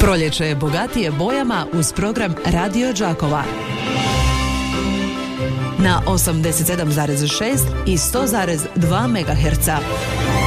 Proljeće je bogatije bojama uz program Radio Đakova na 87,6 i 100,2 MHz.